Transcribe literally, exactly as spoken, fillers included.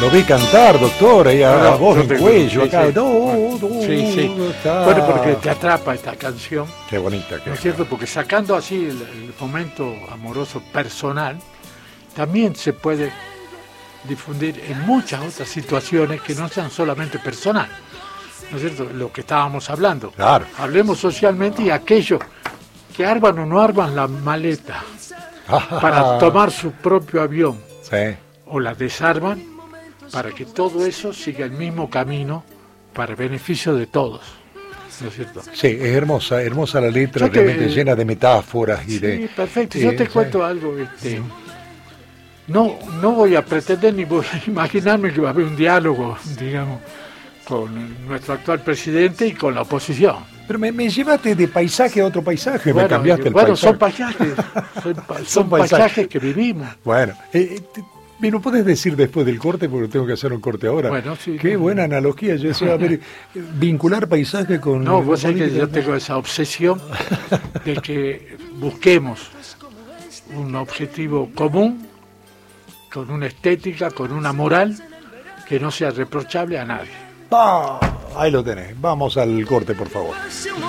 Lo vi cantar, doctor, ahí a, No, no, a voz yo en tengo- cuello, sí, acá. sí. No, no, Sí, sí. está. Bueno, porque te atrapa esta canción, Qué bonita que ¿no es cierto? Porque sacando así el, el momento amoroso personal, también se puede difundir en muchas otras situaciones que no sean solamente personal, ¿no es cierto? Lo que estábamos hablando. Claro. Hablemos socialmente y aquellos que arman o no arman la maleta para tomar su propio avión Sí. o la desarman para que todo eso siga el mismo camino para beneficio de todos, ¿no es cierto? Sí, es hermosa, hermosa la letra, Yo te- realmente llena de metáforas y Sí, de... perfecto. y- Yo te sí. cuento algo. Este, no, no voy a pretender ni voy a imaginarme que va a haber un diálogo, digamos, con nuestro actual presidente y con la oposición. Pero me, me llevaste de paisaje a otro paisaje, me cambiaste el bueno, paisaje. son paisajes, son, pa- son Son paisajes. paisajes que vivimos. Bueno, eh, eh, te- ¿me lo puedes decir después del corte? Porque tengo que hacer un corte ahora. Bueno, sí. Qué buena analogía. Yo decía, a ver, vincular paisaje con... No, vos sabés que política. yo tengo esa obsesión de que busquemos un objetivo común, con una estética, con una moral que no sea reprochable a nadie. Ah, ahí lo tenés. Vamos al corte, por favor.